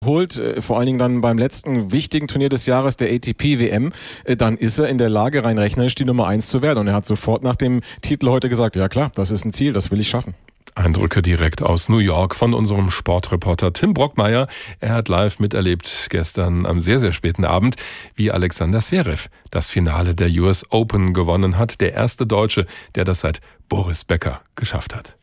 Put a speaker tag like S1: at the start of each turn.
S1: holt, vor allen Dingen dann beim letzten wichtigen Turnier des Jahres, der ATP-WM, dann ist er in der Lage, rein rechnerisch die Nummer 1 zu werden. Und er hat sofort nach dem Titel heute gesagt, ja klar, das ist ein Ziel, das will ich schaffen.
S2: Eindrücke direkt aus New York von unserem Sportreporter Tim Brockmeier. Er hat live miterlebt gestern am sehr, sehr späten Abend, wie Alexander Zverev das Finale der US Open gewonnen hat. Der erste Deutsche, der das seit Boris Becker geschafft hat.